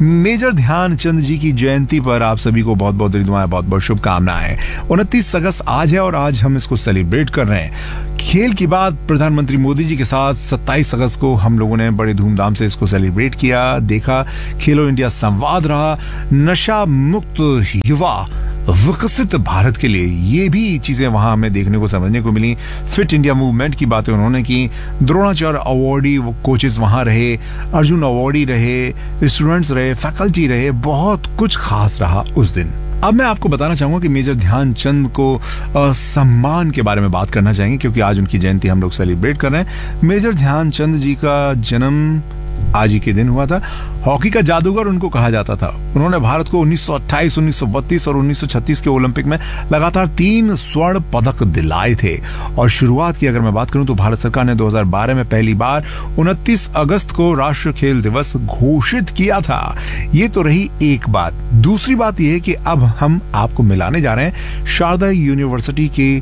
Major Dhyanchand जी की जयंती पर आप सभी को बहुत बहुत दुआएं, बहुत बहुत शुभकामनाएं। 29 अगस्त आज है और आज हम इसको सेलिब्रेट कर रहे हैं। खेल की बात प्रधानमंत्री मोदी जी के साथ 27 अगस्त को हम लोगों ने बड़े धूमधाम से इसको सेलिब्रेट किया, देखा। खेलो इंडिया संवाद रहा, नशा मुक्त युवा विकसित भारत के लिए, ये भी चीजें वहां हमें देखने को समझने को मिली। फिट इंडिया मूवमेंट की बातें उन्होंने की, द्रोणाचार्य अवार्डी कोचेस वहां रहे, अर्जुन अवार्डी रहे, स्टूडेंट्स रहे, फैकल्टी रहे, बहुत कुछ खास रहा उस दिन। अब मैं आपको बताना चाहूंगा कि मेजर ध्यानचंद को सम्मान के बारे में बात करना चाहेंगे, क्योंकि आज उनकी जयंती हम लोग सेलिब्रेट कर रहे हैं। मेजर ध्यानचंद जी का जन्म आज ही के दिन हुआ था। हॉकी का जादूगर उनको कहा जाता था। उन्होंने भारत को 1928, 1932 और 1936 के ओलंपिक में लगातार 3 स्वर्ण पदक दिलाए थे। और शुरुआत की अगर मैं बात करूं तो भारत सरकार ने 2012 में पहली बार 29 अगस्त को राष्ट्रीय खेल दिवस घोषित किया था। ये तो रही एक बात। दूसरी बात यह है कि अब हम आपको मिलाने जा रहे हैं शारदा यूनिवर्सिटी के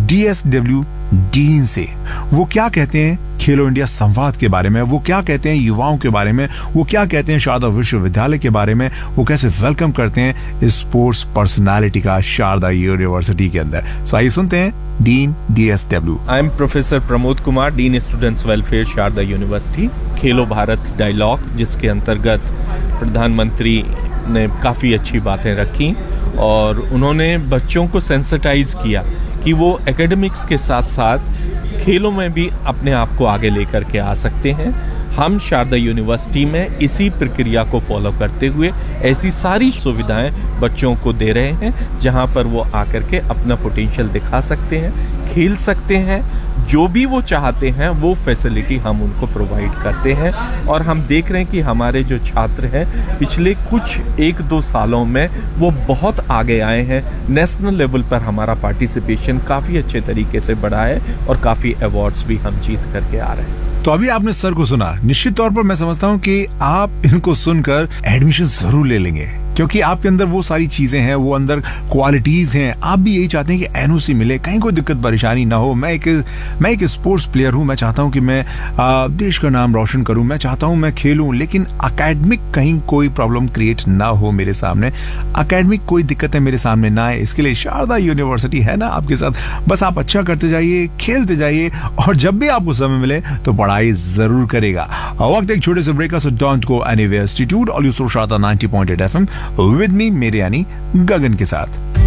DSW डीन से। वो क्या कहते हैं खेलो इंडिया संवाद के बारे में, वो क्या कहते हैं युवाओं के बारे में, वो क्या कहते हैं शारदा विश्वविद्यालय के बारे में, वो कैसे वेलकम करते हैं स्पोर्ट्स पर्सनालिटी का शारदा यूनिवर्सिटी के अंदर। सो आइए सुनते हैं dean DSW। I am professor Pramod Kumar, dean students welfare Sharda university. Khelo Bharat dialogue, जिसके अंतर्गत प्रधानमंत्री ने काफ़ी अच्छी बातें रखी और उन्होंने बच्चों को सेंसिटाइज किया कि वो एकेडमिक्स के साथ साथ खेलों में भी अपने आप को आगे लेकर के आ सकते हैं। हम शारदा यूनिवर्सिटी में इसी प्रक्रिया को फॉलो करते हुए ऐसी सारी सुविधाएं बच्चों को दे रहे हैं जहां पर वो आकर के अपना पोटेंशियल दिखा सकते हैं, खेल सकते हैं, जो भी वो चाहते हैं वो फैसिलिटी हम उनको प्रोवाइड करते हैं। और हम देख रहे हैं कि हमारे जो छात्र हैं पिछले कुछ 1-2 सालों में वो बहुत आगे आए हैं। नेशनल लेवल पर हमारा पार्टिसिपेशन काफ़ी अच्छे तरीके से बढ़ा है और काफ़ी अवार्ड्स भी हम जीत करके आ रहे हैं। तो अभी आपने सर को सुना। निश्चित तौर पर मैं समझता हूं कि आप इनको सुनकर एडमिशन जरूर ले लेंगे, क्योंकि आपके अंदर वो सारी चीजें हैं, वो अंदर क्वालिटीज हैं। आप भी यही चाहते हैं कि NOC मिले, कहीं कोई दिक्कत परेशानी ना हो। मैं एक स्पोर्ट्स प्लेयर हूं, मैं चाहता हूं कि मैं देश का नाम रोशन करूं, मैं चाहता हूं मैं खेलूं, लेकिन अकेडमिक कहीं कोई प्रॉब्लम क्रिएट ना हो मेरे सामने, अकेडमिक कोई दिक्कत है मेरे सामने ना आए। इसके लिए शारदा यूनिवर्सिटी है ना आपके साथ। बस आप अच्छा करते जाइए, खेलते जाइए, और जब भी आपको समय मिले तो पढ़ाई जरूर करेगा। वक्त एक छोटे से break, so don't go anywhere. Stay tuned on Sharda 90.8 FM with me, मेरे यानी गगन के साथ।